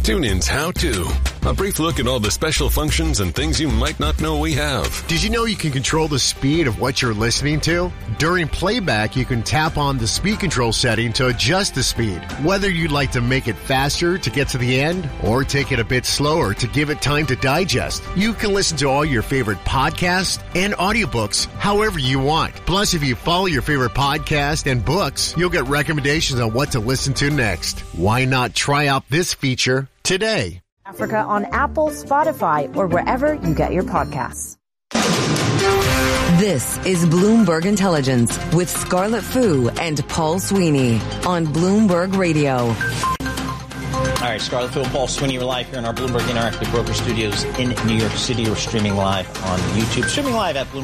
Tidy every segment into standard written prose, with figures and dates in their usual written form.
TuneIn's How To. A brief look at all the special functions and things you might not know we have. Did you know you can control the speed of what you're listening to? During playback, you can tap on the speed control setting to adjust the speed. Whether you'd like to make it faster to get to the end or take it a bit slower to give it time to digest, you can listen to all your favorite podcasts and audiobooks however you want. Plus, if you follow your favorite podcast and books, you'll get recommendations on what to listen to next. Why not try out this feature today? Africa on Apple, Spotify, or wherever you get your podcasts. This is Bloomberg Intelligence with Scarlett Fu and Paul Sweeney on Bloomberg Radio. All right, Scarlett Fu and Paul Sweeney are live here in our Bloomberg Interactive Broker Studios in New York City. We're streaming live on YouTube, streaming live at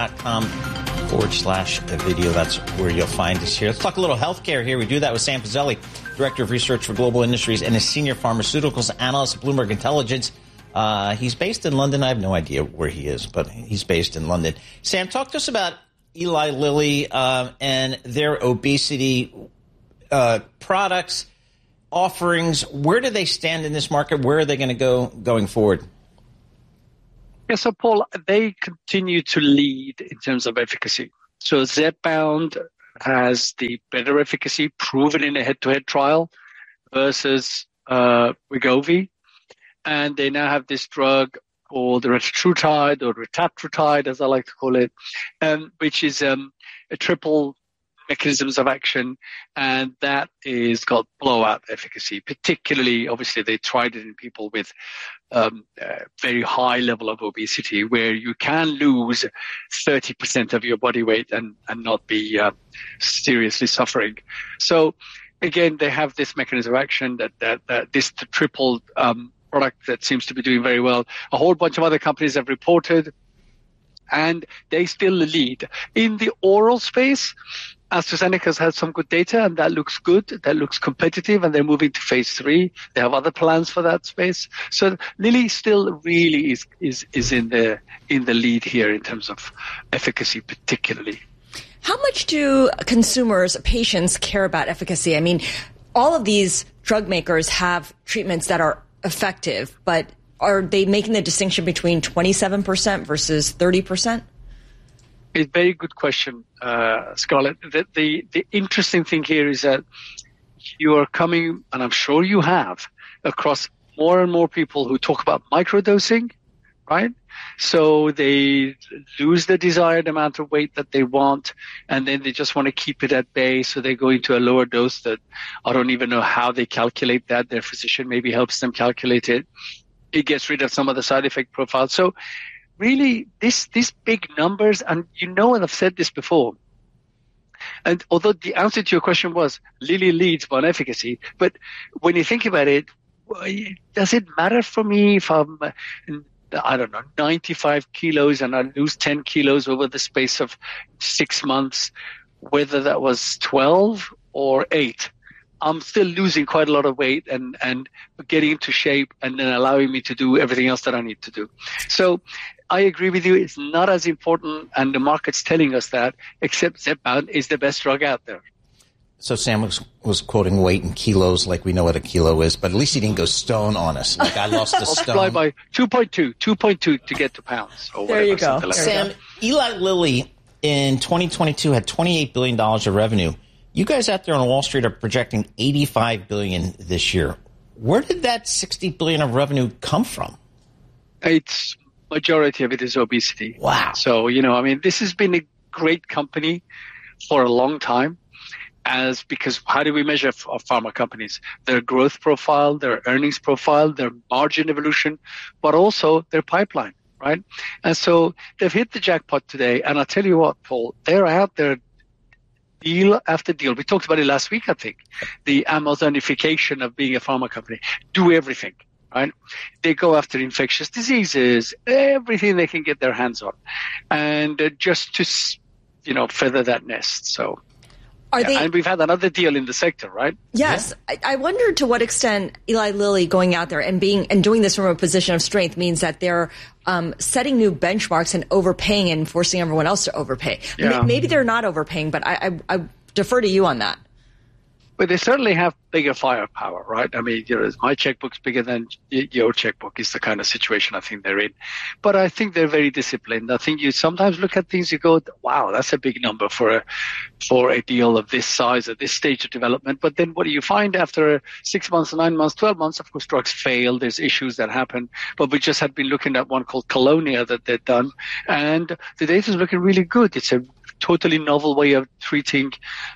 Bloomberg.com/video. That's where you'll find us here. Let's talk a little healthcare here. We do that with Sam Fazeli, Director of Research for Global Industries and a Senior Pharmaceuticals Analyst at Bloomberg Intelligence. He's based in London. I have no idea where he is, but he's based in London. Sam, talk to us about Eli Lilly and their obesity products, offerings. Where do they stand in this market? Where are they going to go going forward? Yeah, so Paul, they continue to lead in terms of efficacy. So Zepbound has the better efficacy proven in a head-to-head trial versus Wegovy. And they now have this drug called retatrutide or retatrutide, as I like to call it, which is a triple mechanisms of action, and that is got blowout efficacy. Particularly, obviously, they tried it in people with very high level of obesity, where you can lose 30% of your body weight and not be seriously suffering. So, again, they have this mechanism of action that this triple product that seems to be doing very well. A whole bunch of other companies have reported, and they still lead in the oral space. AstraZeneca's had some good data, and that looks good. That looks competitive, and they're moving to phase 3. They have other plans for that space. So Lilly still really is in the lead here in terms of efficacy, particularly. How much do consumers, patients, care about efficacy? I mean, all of these drug makers have treatments that are effective, but are they making the distinction between 27% versus 30%? It's a very good question, Scarlett. The interesting thing here is that you are coming, and I'm sure you have, across more and more people who talk about microdosing, right? So they lose the desired amount of weight that they want, and then they just want to keep it at bay, so they go into a lower dose that I don't even know how they calculate that. Their physician maybe helps them calculate it. It gets rid of some of the side effect profiles. So really, these big numbers, and and I've said this before, and although the answer to your question was Lilly leads on efficacy, but when you think about it, does it matter for me if I'm, 95 kilos and I lose 10 kilos over the space of 6 months, whether that was 12 or 8? I'm still losing quite a lot of weight and getting into shape, and then allowing me to do everything else that I need to do. So I agree with you. It's not as important, and the market's telling us that, except Zepbound is the best drug out there. So Sam was quoting weight in kilos like we know what a kilo is, but at least he didn't go stone on us. Like I lost a stone. Multiply by 2.2 to get to pounds. Or there you go. Like Sam, that. Eli Lilly in 2022 had $28 billion of revenue. You guys out there on Wall Street are projecting $85 billion this year. Where did that $60 billion of revenue come from? It's majority of it is obesity. Wow. So, this has been a great company for a long time. Because how do we measure pharma companies? Their growth profile, their earnings profile, their margin evolution, but also their pipeline, right? And so they've hit the jackpot today. And I'll tell you what, Paul, they're out there deal after deal. We talked about it last week, I think. The Amazonification of being a pharma company. Do everything, right? They go after infectious diseases, everything they can get their hands on. And just to, feather that nest. So. And we've had another deal in the sector, right? Yes. Yeah. I wonder to what extent Eli Lilly going out there and doing this from a position of strength means that they're setting new benchmarks and overpaying and forcing everyone else to overpay. Yeah. Maybe they're not overpaying, but I defer to you on that. But they certainly have bigger firepower, right? I mean, my checkbook's bigger than your checkbook is the kind of situation I think they're in. But I think they're very disciplined. I think you sometimes look at things, you go, wow, that's a big number for a deal of this size at this stage of development. But then what do you find after 6 months, 9 months, 12 months? Of course, drugs fail. There's issues that happen. But we just had been looking at one called Colonia that they've done. And the data is looking really good. It's a totally novel way of treating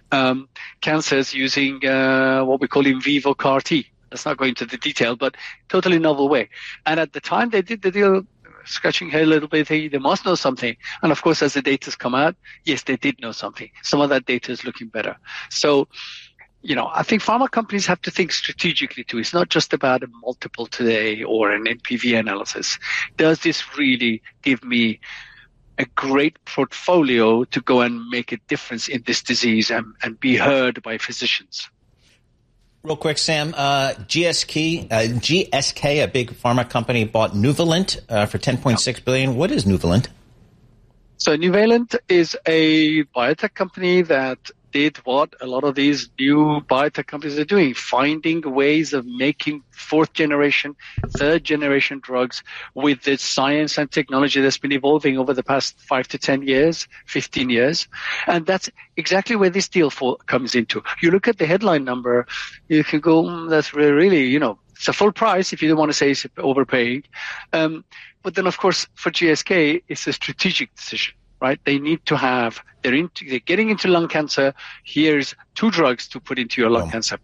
cancers using what we call in vivo CAR T. Let's not go into the detail, but totally novel way. And at the time they did the deal, scratching her a little bit, they must know something. And of course, as the data's come out, yes, they did know something. Some of that data is looking better. So, I think pharma companies have to think strategically too. It's not just about a multiple today or an NPV analysis. Does this really give me a great portfolio to go and make a difference in this disease and be heard by physicians? Real quick, Sam, GSK, a big pharma company, bought Nuvalent for $10.6 billion. What is Nuvalent? So Nuvalent is a biotech company that did what a lot of these new biotech companies are doing, finding ways of making fourth generation, third generation drugs with the science and technology that's been evolving over the past 5 to 10 years, 15 years. And that's exactly where this deal comes into. You look at the headline number, you can go, that's really, it's a full price if you don't want to say it's overpaying. But then, of course, for GSK, it's a strategic decision. Right? They need to have, they're getting into lung cancer. Here's 2 drugs to put into your lung cancer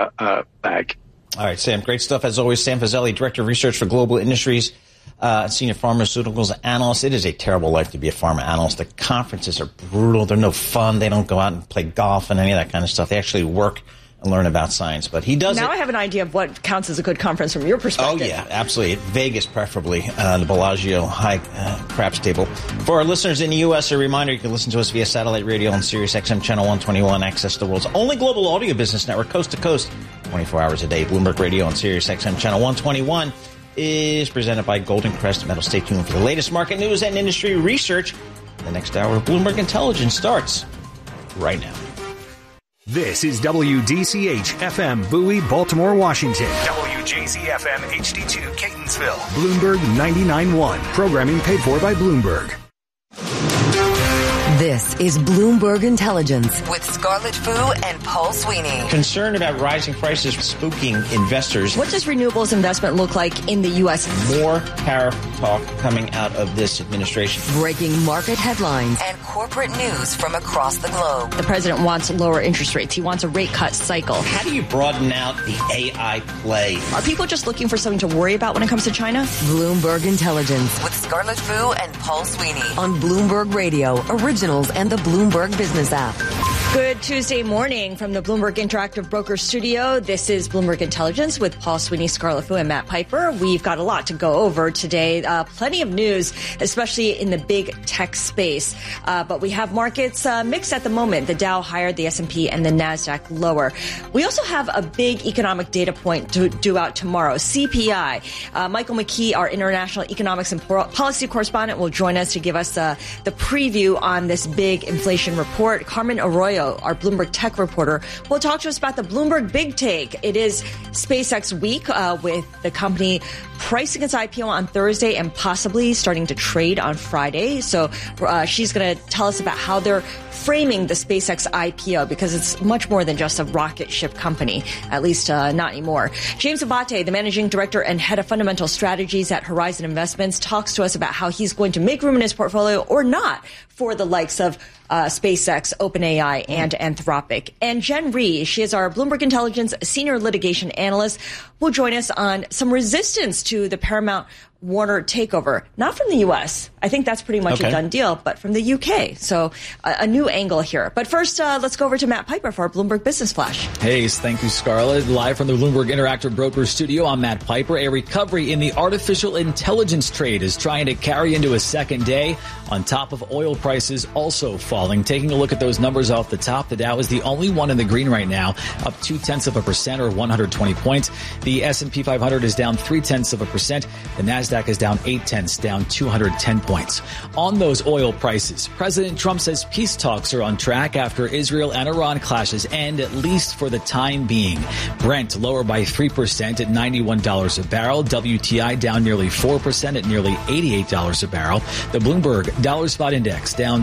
bag. All right, Sam, great stuff as always. Sam Fazeli, Director of Research for Global Industries, Senior Pharmaceuticals Analyst. It is a terrible life to be a pharma analyst. The conferences are brutal. They're no fun. They don't go out and play golf and any of that kind of stuff. They actually work and learn about science. But he does Now I have an idea of what counts as a good conference from your perspective. Oh, yeah, absolutely. Vegas, preferably, the Bellagio high craps table. For our listeners in the U.S., a reminder, you can listen to us via satellite radio on Sirius XM Channel 121, access the world's only global audio business network, coast to coast, 24 hours a day. Bloomberg Radio on Sirius XM Channel 121 is presented by Golden Crest Metal. Stay tuned for the latest market news and industry research. The next hour of Bloomberg Intelligence starts right now. This is WDCH-FM, Bowie, Baltimore, Washington. WJZ-FM, HD2, Catonsville. Bloomberg 99.1. Programming paid for by Bloomberg. This is Bloomberg Intelligence with Scarlett Fu and Paul Sweeney. Concerned about rising prices spooking investors. What does renewables investment look like in the U.S.? More tariff talk coming out of this administration. Breaking market headlines and corporate news from across the globe. The president wants lower interest rates. He wants a rate cut cycle. How do you broaden out the AI play? Are people just looking for something to worry about when it comes to China? Bloomberg Intelligence with Scarlett Fu and Paul Sweeney on Bloomberg Radio, Originals and the Bloomberg Business app. Good Tuesday morning from the Bloomberg Interactive Brokers Studio. This is Bloomberg Intelligence with Paul Sweeney, Scarlett Fu, and Matt Piper. We've got a lot to go over today. Plenty of news, especially in the big tech space. But we have markets mixed at the moment. The Dow higher, the S&P, and the NASDAQ lower. We also have a big economic data point due out tomorrow, CPI. Michael McKee, our international economics and policy correspondent, will join us to give us the preview on this big inflation report. Carmen Arroyo, our Bloomberg tech reporter, will talk to us about the Bloomberg Big Take. It is SpaceX week with the company pricing its IPO on Thursday and possibly starting to trade on Friday. So she's going to tell us about how they're framing the SpaceX IPO, because it's much more than just a rocket ship company, at least not anymore. James Abate, the managing director and head of fundamental strategies at Horizon Investments, talks to us about how he's going to make room in his portfolio or not for the likes of SpaceX, OpenAI, and Anthropic. And Jen Rhee, she is our Bloomberg Intelligence senior litigation analyst, will join us on some resistance to the Paramount Warner takeover, not from the U.S. I think that's pretty much a done deal, but from the U.K. So a new angle here. But first, let's go over to Matt Piper for our Bloomberg Business Flash. Hey, thank you, Scarlett. Live from the Bloomberg Interactive Brokers Studio, I'm Matt Piper. A recovery in the artificial intelligence trade is trying to carry into a second day on top of oil prices also falling. Taking a look at those numbers off the top, the Dow is the only one in the green right now, up 0.2% or 120 points. The S&P 500 is down 0.3%. The NASDAQ NASDAQ is down 0.8, down 210 points. On those oil prices, President Trump says peace talks are on track after Israel and Iran clashes end, at least for the time being. Brent lower by 3% at $91 a barrel. WTI down nearly 4% at nearly $88 a barrel. The Bloomberg Dollar Spot Index down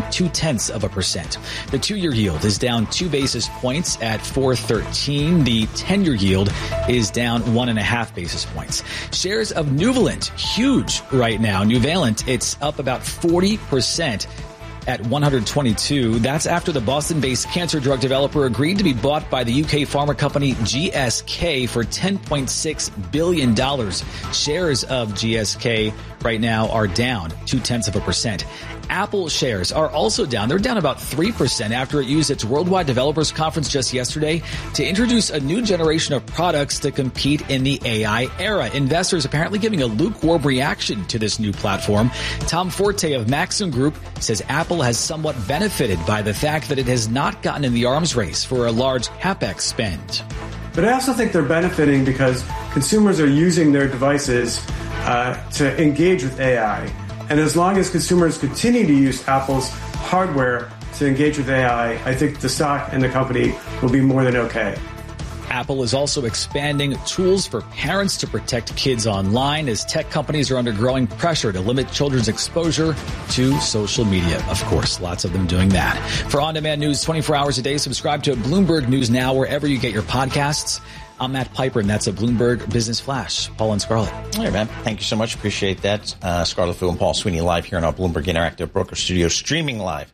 0.2%. The 2-year yield is down 2 basis points at 4.13. The 10-year yield is down 1.5 basis points. Shares of Nuvalent, huge right now. Nuvalent, it's up about 40% at 122. That's after the Boston-based cancer drug developer agreed to be bought by the UK pharma company GSK for $10.6 billion. Shares of GSK right now are down 0.2%. Apple shares are also down. They're down about 3% after it used its Worldwide Developers Conference just yesterday to introduce a new generation of products to compete in the AI era. Investors apparently giving a lukewarm reaction to this new platform. Tom Forte of Maxim Group says Apple has somewhat benefited by the fact that it has not gotten in the arms race for a large CapEx spend. But I also think they're benefiting because consumers are using their devices to engage with AI. And as long as consumers continue to use Apple's hardware to engage with AI, I think the stock and the company will be more than okay. Apple is also expanding tools for parents to protect kids online as tech companies are under growing pressure to limit children's exposure to social media. Of course, lots of them doing that. For on-demand news 24 hours a day, subscribe to Bloomberg News Now wherever you get your podcasts. I'm Matt Piper, and that's a Bloomberg Business Flash. Paul and Scarlett. All right, man. Thank you so much. Appreciate that. Scarlett Fu and Paul Sweeney live here in our Bloomberg Interactive Broker Studio, streaming live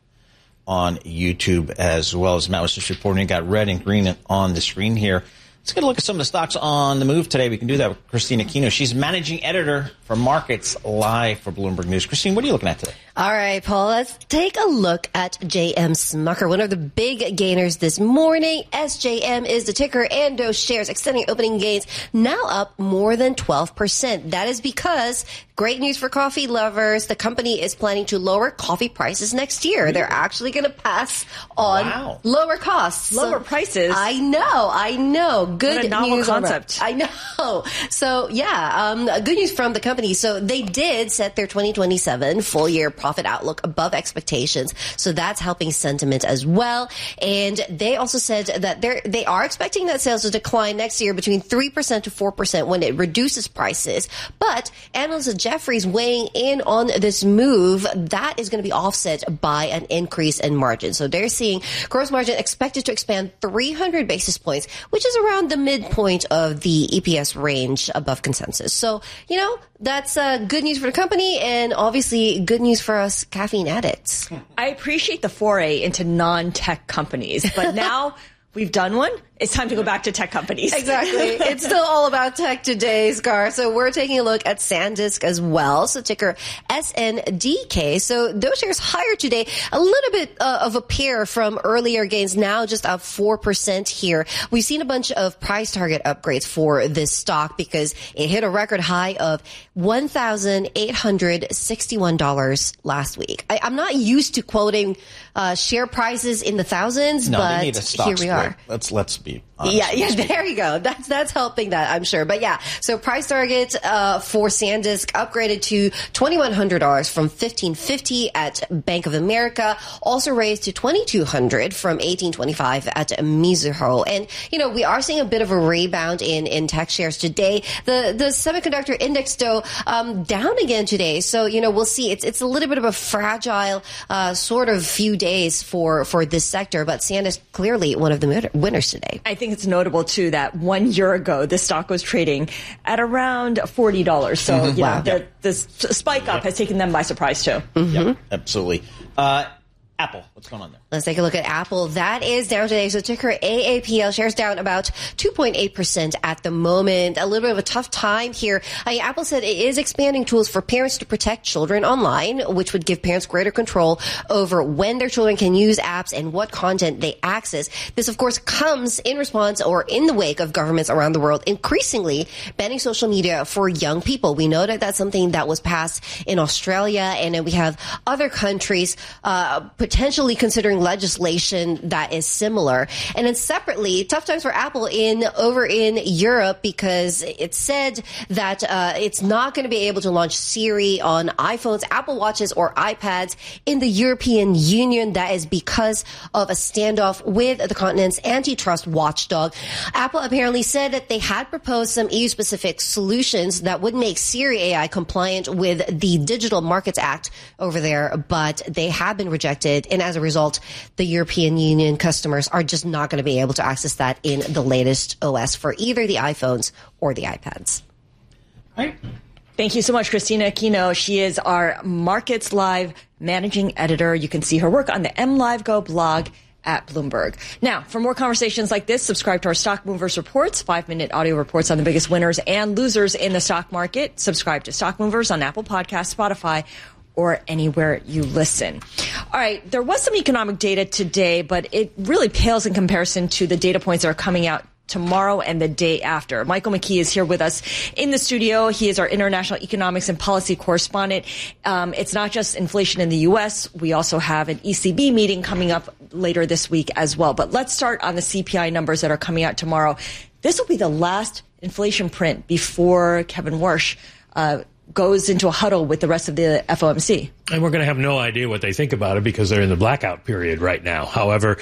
on YouTube as well. As Matt was just reporting, got red and green on the screen here. Let's get a look at some of the stocks on the move today. We can do that with Christina Aquino. She's managing editor for Markets live for Bloomberg News. Christine, what are you looking at today? All right, Paul, let's take a look at JM Smucker, one of the big gainers this morning. SJM is the ticker, and those shares extending opening gains now up more than 12%. That is because great news for coffee lovers. The company is planning to lower coffee prices next year. They're actually going to pass on lower costs. Lower prices? I know. Good what a novel news concept. I know. So, good news from the company. So they did set their 2027 full-year profit outlook above expectations. So that's helping sentiment as well. And they also said that they are expecting net sales to decline next year between 3% to 4% when it reduces prices. But analysts at Jefferies weighing in on this move, that is going to be offset by an increase in margin. So they're seeing gross margin expected to expand 300 basis points, which is around the midpoint of the EPS range above consensus. So, that's good news for the company and obviously good news for us caffeine addicts. I appreciate the foray into non-tech companies, but now we've done one. It's time to go back to tech companies. Exactly. It's still all about tech today, Scar. So we're taking a look at SanDisk as well. So ticker SNDK. So those shares higher today, a little bit of a pair from earlier gains, now just up 4% here. We've seen a bunch of price target upgrades for this stock because it hit a record high of $1,861 last week. I'm not used to quoting share prices in the thousands, but they need a stock here we are. Let's be honest. Yeah, there you go. That's helping that, I'm sure. But yeah, so price target for SanDisk upgraded to $2,100 from $1,550 at Bank of America, also raised to $2,200 from $1,825 at Mizuho. And, we are seeing a bit of a rebound in tech shares today. The semiconductor index, though, down again today. So, we'll see. It's a little bit of a fragile sort of few days for this sector, but SanDisk clearly one of the winners today. I think it's notable, too, that 1 year ago, the stock was trading at around $40. So, the spike up has taken them by surprise, too. Mm-hmm. Yep, absolutely. Apple, what's going on there? Let's take a look at Apple. That is down today. So ticker AAPL, shares down about 2.8% at the moment. A little bit of a tough time here. Apple said it is expanding tools for parents to protect children online, which would give parents greater control over when their children can use apps and what content they access. This, of course, comes in response or in the wake of governments around the world increasingly banning social media for young people. We know that that's something that was passed in Australia, and then we have other countries potentially considering legislation that is similar. And then separately, tough times for Apple over in Europe, because it said that it's not going to be able to launch Siri on iPhones, Apple Watches, or iPads in the European Union. That is because of a standoff with the continent's antitrust watchdog. Apple apparently said that they had proposed some EU-specific solutions that would make Siri AI compliant with the Digital Markets Act over there, but they have been rejected. And as a result, the European Union customers are just not going to be able to access that in the latest OS for either the iPhones or the iPads. All right. Thank you so much, Christina Aquino. She is our Markets Live managing editor. You can see her work on the MLive Go blog at Bloomberg. Now, for more conversations like this, subscribe to our Stock Movers Reports, 5-minute audio reports on the biggest winners and losers in the stock market. Subscribe to Stock Movers on Apple Podcasts, Spotify, or anywhere you listen. All right, there was some economic data today, but it really pales in comparison to the data points that are coming out tomorrow and the day after. Michael McKee is here with us in the studio. He is our international economics and policy correspondent. It's not just inflation in the U.S. We also have an ECB meeting coming up later this week as well. But let's start on the CPI numbers that are coming out tomorrow. This will be the last inflation print before Kevin Warsh goes into a huddle with the rest of the FOMC. And we're going to have no idea what they think about it because they're in the blackout period right now. However,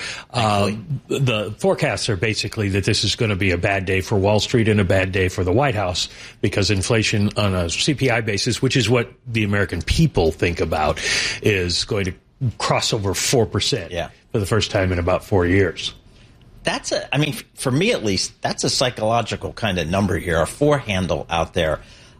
the forecasts are basically that this is going to be a bad day for Wall Street and a bad day for the White House because inflation on a CPI basis, which is what the American people think about, is going to cross over 4% for the first time in about 4 years. For me at least, that's a psychological kind of number here, a 4 handle out there.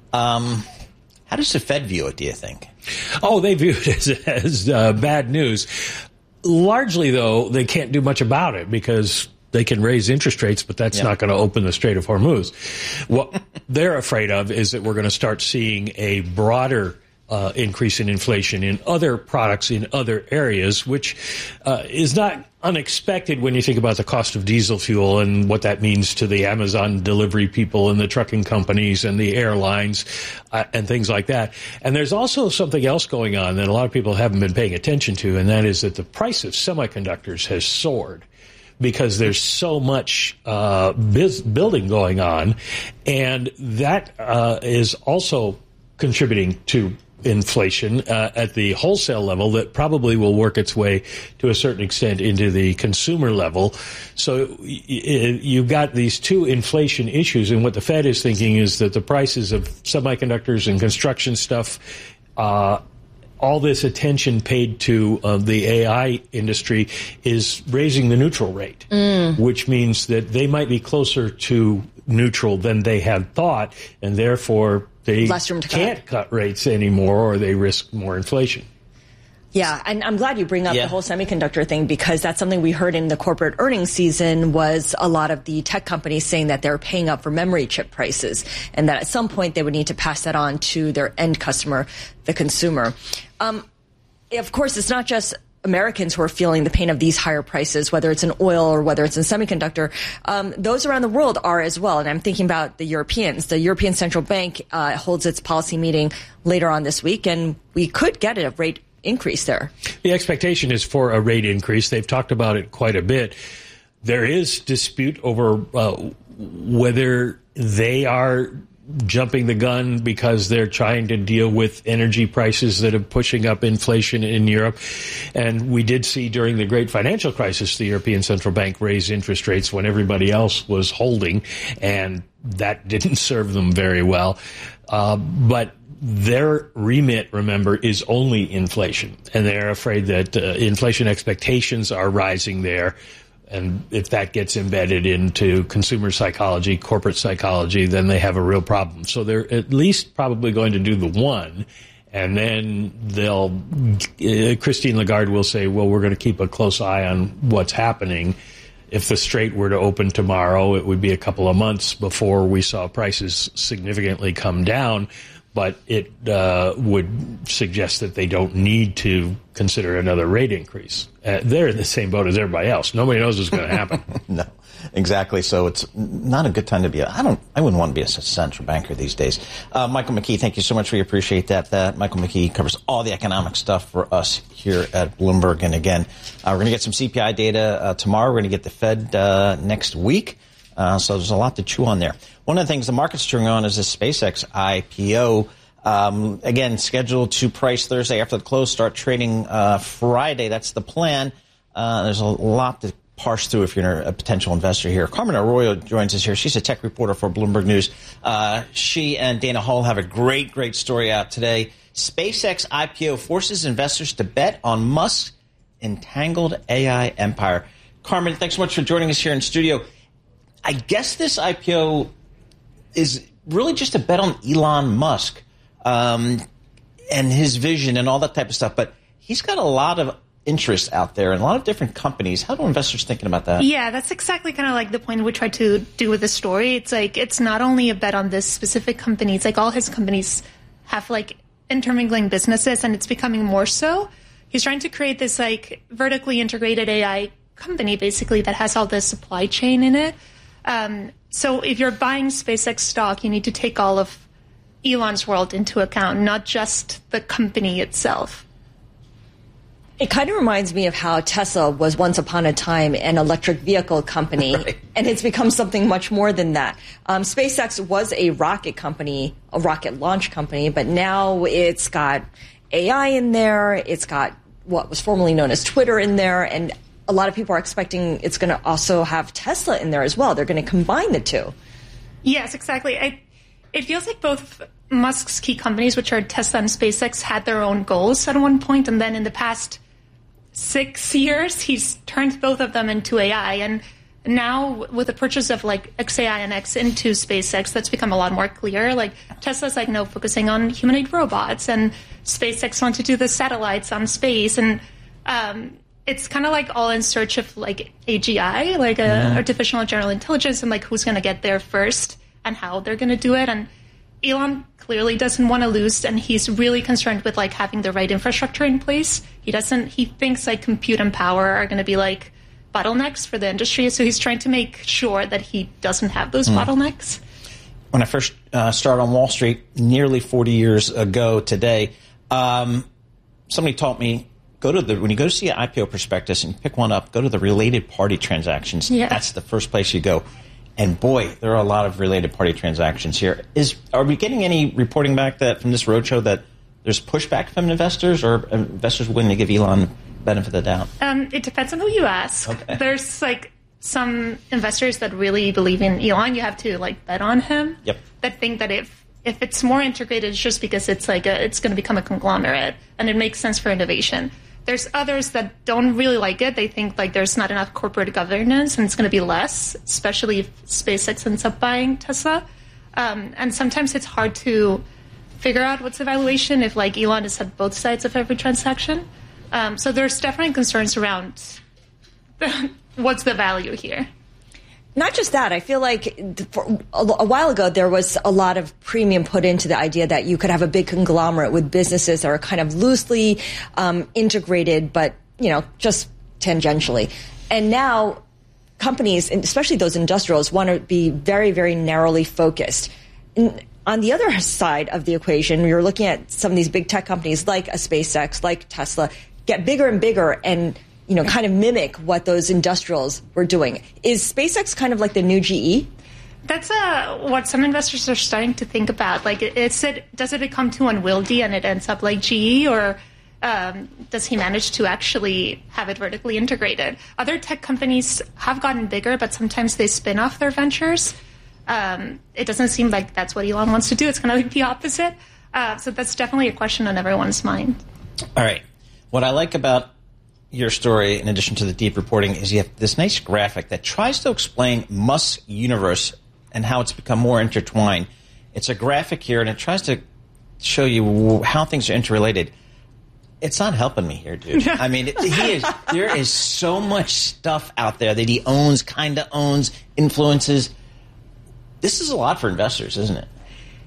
How does the Fed view it, do you think? Oh, they view it as bad news. Largely, though, they can't do much about it because they can raise interest rates, but that's not going to open the Strait of Hormuz. What they're afraid of is that we're going to start seeing a broader increase in inflation in other products in other areas, which is not unexpected when you think about the cost of diesel fuel and what that means to the Amazon delivery people and the trucking companies and the airlines and things like that. And there's also something else going on that a lot of people haven't been paying attention to, and that is that the price of semiconductors has soared because there's so much building going on, and that is also contributing to inflation at the wholesale level that probably will work its way to a certain extent into the consumer level. So you've got these two inflation issues, and what the Fed is thinking is that the prices of semiconductors and construction stuff, all this attention paid to the AI industry is raising the neutral rate, which means that they might be closer to neutral than they had thought, and therefore they can't cut rates anymore or they risk more inflation. Yeah, and I'm glad you bring up the whole semiconductor thing because that's something we heard in the corporate earnings season was a lot of the tech companies saying that they're paying up for memory chip prices and that at some point they would need to pass that on to their end customer, the consumer. Of course, it's not just Americans who are feeling the pain of these higher prices, whether it's in oil or whether it's in semiconductor. Those around the world are as well. And I'm thinking about the Europeans. The European Central Bank holds its policy meeting later on this week, and we could get a rate increase there. The expectation is for a rate increase. They've talked about it quite a bit. There is dispute over whether they are jumping the gun because they're trying to deal with energy prices that are pushing up inflation in Europe. And we did see during the great financial crisis, the European Central Bank raise interest rates when everybody else was holding, and that didn't serve them very well. But their remit, remember, is only inflation. And they're afraid that inflation expectations are rising there. And if that gets embedded into consumer psychology, corporate psychology, then they have a real problem. So they're at least probably going to do the one. And then Christine Lagarde will say, well, we're going to keep a close eye on what's happening. If the Strait were to open tomorrow, it would be a couple of months before we saw prices significantly come down. but it would suggest that they don't need to consider another rate increase. They're in the same boat as everybody else. Nobody knows what's going to happen. No, exactly. So it's not a good time to be. I wouldn't want to be a central banker these days. Michael McKee, thank you so much. We appreciate that. Michael McKee covers all the economic stuff for us here at Bloomberg. And again, we're going to get some CPI data tomorrow. We're going to get the Fed next week. So there's a lot to chew on there. One of the things the market's chewing on is the SpaceX IPO. Again, scheduled to price Thursday after the close, start trading Friday. That's the plan. There's a lot to parse through if you're a potential investor here. Carmen Arroyo joins us here. She's a tech reporter for Bloomberg News. She and Dana Hull have a great story out today. SpaceX IPO forces investors to bet on Musk's entangled AI empire. Carmen, thanks so much for joining us here in studio. I guess this IPO is really just a bet on Elon Musk and his vision and all that type of stuff. But he's got a lot of interest out there and a lot of different companies. How do investors thinking about that? Yeah, that's exactly kind of like the point we tried to do with the story. It's like it's not only a bet on this specific company. It's like all his companies have like intermingling businesses, and it's becoming more so. He's trying to create this like vertically integrated AI company basically that has all the supply chain in it. So if you're buying SpaceX stock, you need to take all of Elon's world into account, not just the company itself. It kind of reminds me of how Tesla was once upon a time an electric vehicle company, right, and it's become something much more than that. SpaceX was a rocket company, a rocket launch company, but now it's got AI in there. It's got what was formerly known as Twitter in there, and a lot of people are expecting it's going to also have Tesla in there as well. They're going to combine the two. Yes, exactly. It feels like both Musk's key companies, which are Tesla and SpaceX, had their own goals at one point, and then in the past 6 years, he's turned both of them into AI. And now with the purchase of like XAI and X into SpaceX, that's become a lot more clear. Like Tesla's like no focusing on humanoid robots, and SpaceX wants to do the satellites on space, and it's kind of like all in search of like AGI, like artificial general intelligence, and like who's going to get there first and how they're going to do it. And Elon clearly doesn't want to lose, and he's really concerned with like having the right infrastructure in place. He thinks like compute and power are going to be like bottlenecks for the industry, so he's trying to make sure that he doesn't have those bottlenecks. When I first started on Wall Street nearly 40 years ago today, somebody taught me, when you go to see an IPO prospectus and pick one up, go to the related party transactions. Yeah. That's the first place you go. And boy, there are a lot of related party transactions here. Are we getting any reporting back from this roadshow that there's pushback from investors, or investors willing to give Elon benefit of the doubt? It depends on who you ask. Okay. There's like some investors that really believe in Elon. You have to like bet on him. Yep. That think that if it's more integrated, it's just because it's like it's going to become a conglomerate and it makes sense for innovation. There's others that don't really like it. They think like there's not enough corporate governance and it's going to be less, especially if SpaceX ends up buying Tesla. And sometimes it's hard to figure out what's the valuation if like Elon is at both sides of every transaction. So there's definitely concerns around what's the value here. Not just that. I feel like a while ago there was a lot of premium put into the idea that you could have a big conglomerate with businesses that are kind of loosely integrated, but just tangentially. And now companies, especially those industrials, want to be very, very narrowly focused. And on the other side of the equation, you're looking at some of these big tech companies like a SpaceX, like Tesla, get bigger and bigger and kind of mimic what those industrials were doing. Is SpaceX kind of like the new GE? That's what some investors are starting to think about. Like, does it become too unwieldy and it ends up like GE, or does he manage to actually have it vertically integrated? Other tech companies have gotten bigger, but sometimes they spin off their ventures. It doesn't seem like that's what Elon wants to do. It's kind of like the opposite. So that's definitely a question on everyone's mind. All right. What I like about your story, in addition to the deep reporting, is you have this nice graphic that tries to explain Musk's universe and how it's become more intertwined. It's a graphic here, and it tries to show you how things are interrelated. It's not helping me here, dude. I mean, there is so much stuff out there that he owns, kind of owns, influences. This is a lot for investors, isn't it?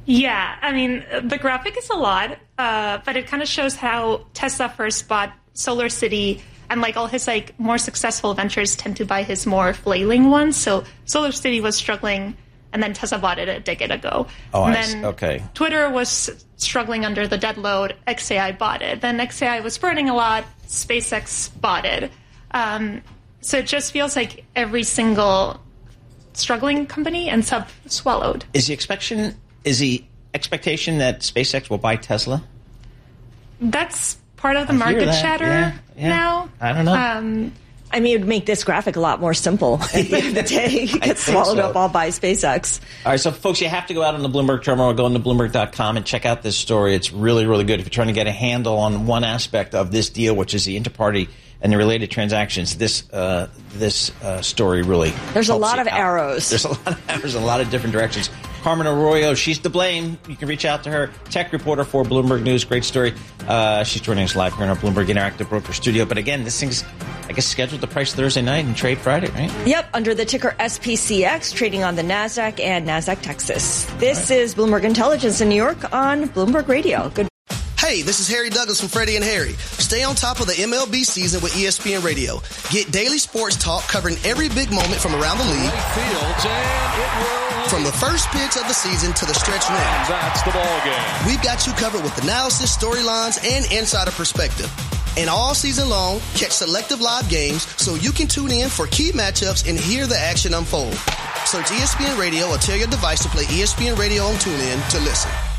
Yeah, I mean, the graphic is a lot, but it kind of shows how Tesla first bought SolarCity, and like all his like more successful ventures tend to buy his more flailing ones. So SolarCity was struggling, and then Tesla bought it a decade ago. Oh, and then okay. Twitter was struggling under the dead load. XAI bought it. Then XAI was burning a lot. SpaceX bought it. So it just feels like every single struggling company ends up swallowed. Is the expectation that SpaceX will buy Tesla? That's part of the market chatter now. I don't know. I mean, it would make this graphic a lot more simple at the end of the day. It gets swallowed up all by SpaceX. All right, so folks, you have to go out on the Bloomberg terminal or go into Bloomberg.com and check out this story. It's really, really good if you're trying to get a handle on one aspect of this deal, which is the interparty and the related transactions. This story really There's a lot of arrows. There's a lot of arrows in a lot of different directions. Carmen Arroyo, she's to blame. You can reach out to her. Tech reporter for Bloomberg News. Great story. She's joining us live here in our Bloomberg Interactive Broker studio. But again, this thing's, I guess, scheduled to price Thursday night and trade Friday, right? Yep, under the ticker SPCX, trading on the NASDAQ and NASDAQ Texas. This is Bloomberg Intelligence in New York on Bloomberg Radio. Good. Hey, this is Harry Douglas from Freddie and Harry. Stay on top of the MLB season with ESPN Radio. Get daily sports talk covering every big moment from around the league. From the first pitch of the season to the stretch win. That's the ball game. We've got you covered with analysis, storylines, and insider perspective. And all season long, catch selective live games so you can tune in for key matchups and hear the action unfold. Search ESPN Radio or tell your device to play ESPN Radio on TuneIn to listen.